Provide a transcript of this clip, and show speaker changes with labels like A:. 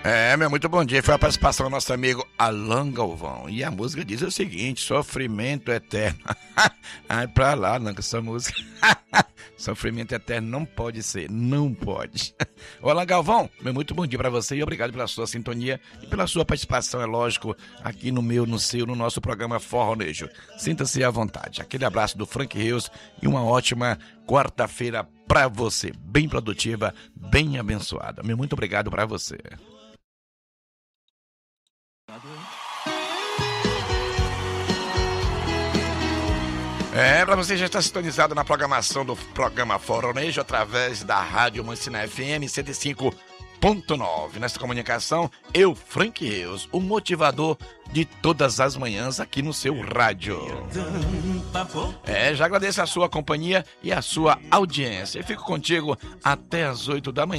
A: Meu muito bom dia. Foi a participação do nosso amigo Alan Galvão. E a música diz o seguinte: sofrimento eterno. Ai, pra lá, não, com essa música. Sofrimento eterno não pode ser, não pode. Ô Alan Galvão, meu muito bom dia pra você e obrigado pela sua sintonia e pela sua participação, é lógico, aqui no nosso programa Forronejo. Sinta-se à vontade. Aquele abraço do Frank Rios e uma ótima quarta-feira pra você. Bem produtiva, bem abençoada. Meu muito obrigado pra você. Para você já está sintonizado na programação do programa Forronejo através da Rádio Mancina FM 105.9. Nesta comunicação, eu, Frank Rios, o motivador de todas as manhãs aqui no seu rádio. Já agradeço a sua companhia e a sua audiência. Eu fico contigo até as 8 da manhã.